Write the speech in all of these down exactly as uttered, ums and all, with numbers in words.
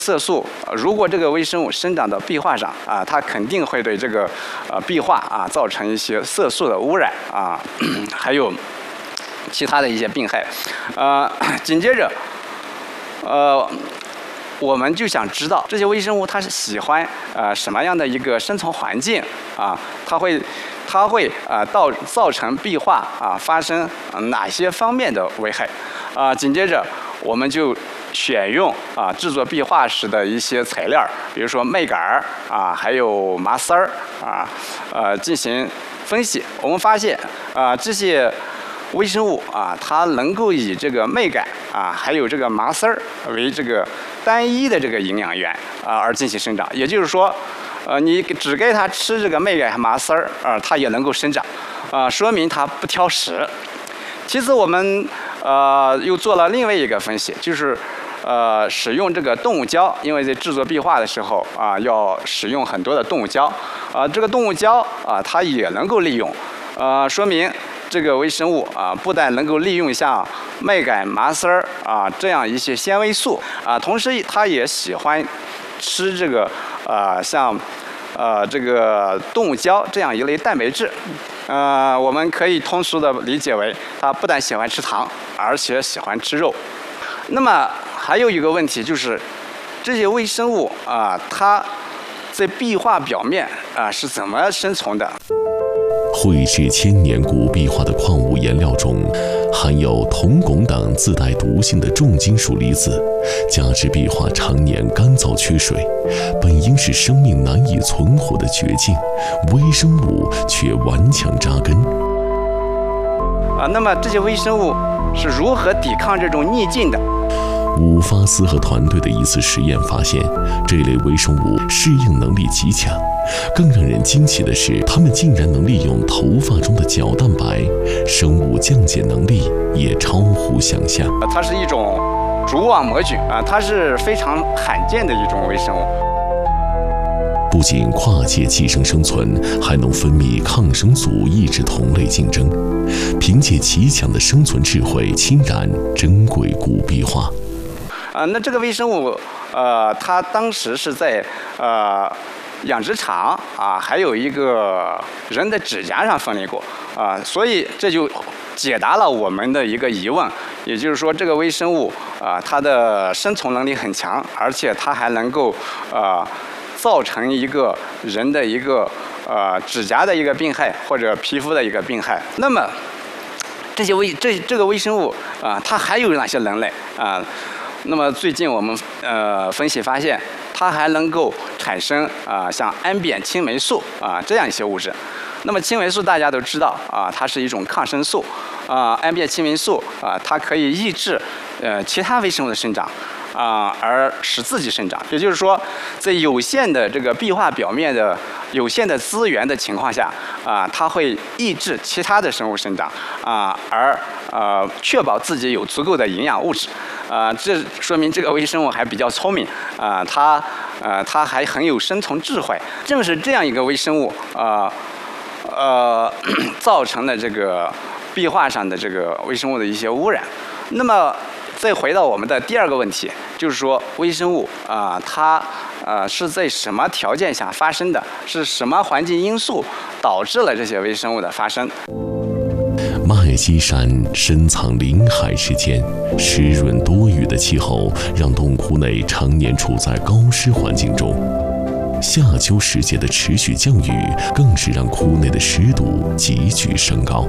色素，如果这个微生物生长到壁画上啊，它肯定会对这个呃壁画啊造成一些色素的污染啊，还有其他的一些病害。呃，紧接着，呃，我们就想知道这些微生物它是喜欢呃什么样的一个生存环境啊？它会它会啊造造成壁画啊发生哪些方面的危害？啊，紧接着我们就选用啊制作壁画时的一些材料，比如说麦秆儿啊，还有麻丝儿啊，呃进行分析。我们发现啊这些微生物啊，它能够以这个麦秆啊，还有这个麻丝儿为这个单一的这个营养源啊而进行生长。也就是说，呃你只给它吃这个麦秆和麻丝儿啊，它也能够生长啊，说明它不挑食。其次，我们呃又做了另外一个分析，就是呃使用这个动物胶，因为在制作壁画的时候啊要使用很多的动物胶，啊这个动物胶啊它也能够利用，呃说明这个微生物啊不但能够利用像麦秆、麻丝儿啊这样一些纤维素啊，同时它也喜欢吃这个呃像呃这个动物胶这样一类蛋白质。呃，我们可以通俗的理解为，它不但喜欢吃糖，而且喜欢吃肉。那么还有一个问题就是，这些微生物啊，它在壁画表面啊是怎么生存的？ 绘制千年古壁画的矿物颜料中，含有铜汞等自带毒性的重金属离子，加之壁画常年干燥缺水，本应是生命难以存活的绝境，微生物却顽强扎根。 啊，那么这些微生物是如何抵抗这种逆境的？ 伍发斯和团队的一次实验发现，这类微生物适应能力极强。更让人惊奇的是，它们竟然能利用头发中的角蛋白，生物降解能力也超乎想象。 它是一种蛛网膜菌啊，它是非常罕见的一种微生物。 不仅跨界寄生生存，还能分泌抗生素抑制同类竞争，凭借极强的生存智慧，侵染珍贵古壁画。 啊，那这个微生物，呃，它当时是在呃养殖场啊，还有一个人的指甲上分离过啊，所以这就解答了我们的一个疑问，也就是说，这个微生物啊，它的生存能力很强，而且它还能够啊造成一个人的一个呃指甲的一个病害或者皮肤的一个病害。那么这些微这这个微生物啊，它还有哪些能力啊？那么最近我们呃分析发现，它还能够产生啊、呃、像氨扁青霉素啊、呃、这样一些物质。那么青霉素大家都知道啊、呃，它是一种抗生素啊、呃，氨扁青霉素啊、呃，它可以抑制呃其他微生物的生长啊、呃，而使自己生长。也就是说，在有限的这个壁画表面的有限的资源的情况下啊、呃，它会抑制其他的生物生长啊、呃，而呃确保自己有足够的营养物质。啊、呃，这说明这个微生物还比较聪明啊、呃，它呃它还很有生存智慧。正是这样一个微生物啊呃, 呃造成了这个壁画上的这个微生物的一些污染。那么再回到我们的第二个问题，就是说微生物啊、呃，它呃是在什么条件下发生的？是什么环境因素导致了这些微生物的发生？ 麦积山深藏林海之间，湿润多雨的气候让洞窟内常年处在高湿环境中。夏秋时节的持续降雨，更是让窟内的湿度急剧升高。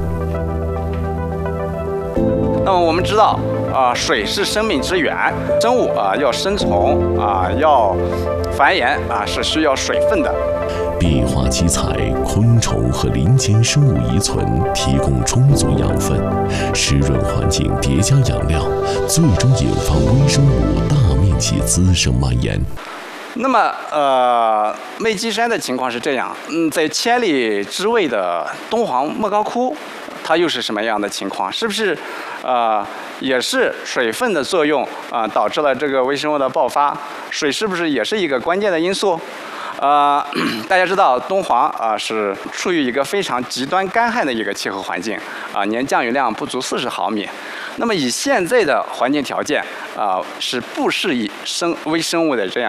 那么我们知道，啊、呃，水是生命之源，生物啊、呃、要生存啊、呃、要繁衍啊、呃、是需要水分的。 壁画基材、昆虫和林间生物遗存提供充足养分，湿润环境叠加养料，最终引发微生物大面积滋生蔓延。 那么，呃，麦积山的情况是这样，嗯，在千里之外的敦煌莫高窟，它又是什么样的情况？是不是，呃，也是水分的作用啊、呃，导致了这个微生物的爆发？水是不是也是一个关键的因素？呃，大家知道敦煌啊、呃、是处于一个非常极端干旱的一个气候环境啊、呃，年降雨量不足四十毫米。那么以现在的环境条件啊、呃，是不适宜生微生物的这样